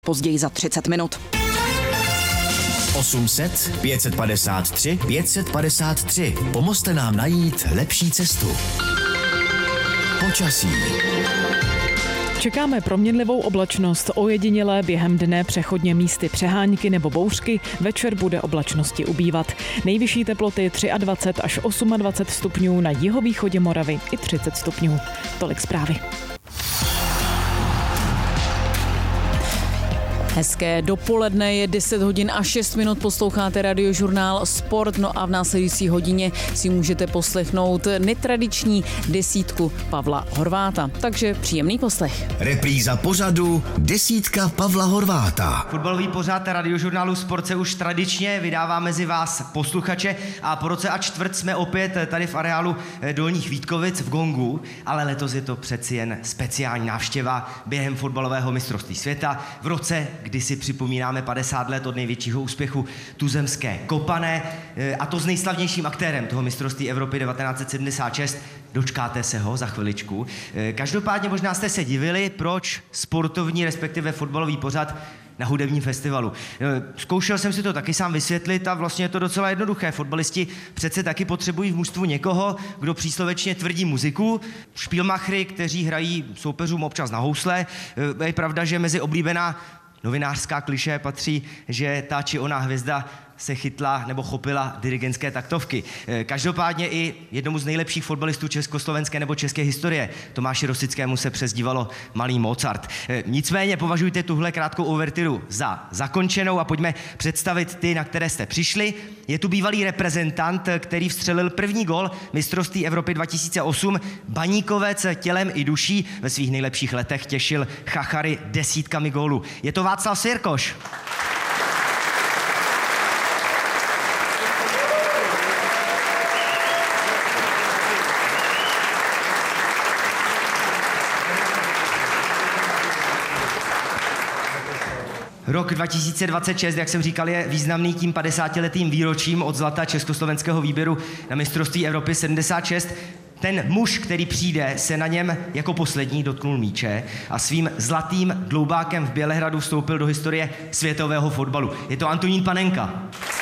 Později za 30 minut. 800 553 553. Pomozte nám najít lepší cestu. Počasí. Čekáme proměnlivou oblačnost, ojedinělé během dne přechodně místy přehánky nebo bouřky, večer bude oblačnosti ubývat. Nejvyšší teploty 23 až 28 stupňů na jihovýchodě Moravy i 30 stupňů. Tolik zprávy. Hezké dopoledne, je 10 hodin a 6 minut, posloucháte Radiožurnál Sport, no a v následující hodině si můžete poslechnout netradiční desítku Pavla Horváta. Takže příjemný poslech. Repríza pořadu desítka Pavla Horváta. Fotbalový pořad Radiožurnálu Sport se už tradičně vydává mezi vás posluchače a po roce a čtvrt jsme opět tady v areálu Dolních Vítkovic v Gongu, ale letos je to přeci jen speciální návštěva během fotbalového mistrovství světa v roce, kdy si připomínáme 50 let od největšího úspěchu tuzemské Kopané, a to s nejslavnějším aktérem toho mistrovství Evropy 1976. Dočkáte se ho za chviličku. Každopádně možná jste se divili, proč sportovní, respektive fotbalový pořad na hudebním festivalu. Zkoušel jsem si to taky sám vysvětlit a vlastně je to docela jednoduché. Fotbalisti přece taky potřebují v mužstvu někoho, kdo příslovečně tvrdí muziku. Špílmachry, kteří hrají soupeřům občas na housle. Je pravda, že mezi oblíbená novinářská klišé patří, že ta či ona hvězda se chytla nebo chopila dirigentské taktovky. Každopádně i jednomu z nejlepších fotbalistů československé nebo české historie, Tomáši Rosickému, se přezdívalo Malý Mozart. Nicméně považujte tuhle krátkou uvertiru za zakončenou a pojďme představit ty, na které jste přišli. Je tu bývalý reprezentant, který vstřelil první gól mistrovství Evropy 2008. Baníkovec tělem i duší, ve svých nejlepších letech těšil chachary desítkami gólů. Je to Václav Svěrkoš. Rok 2026, jak jsem říkal, je významný tím 50letým výročím od zlata československého výběru na mistrovství Evropy 76. Ten muž, který přijde, se na něm jako poslední dotknul míče a svým zlatým dloubákem v Bělehradu vstoupil do historie světového fotbalu. Je to Antonín Panenka.